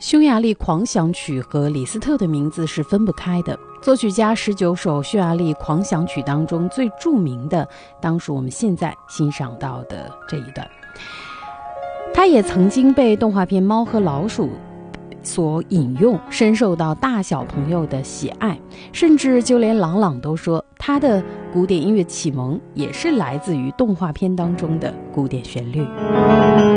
匈牙利狂想曲和李斯特的名字是分不开的。作曲家19首匈牙利狂想曲当中最著名的，当属我们现在欣赏到的这一段。它也曾经被动画片《猫和老鼠》所引用，深受到大小朋友的喜爱，甚至就连郎朗都说，他的古典音乐启蒙也是来自于动画片当中的古典旋律。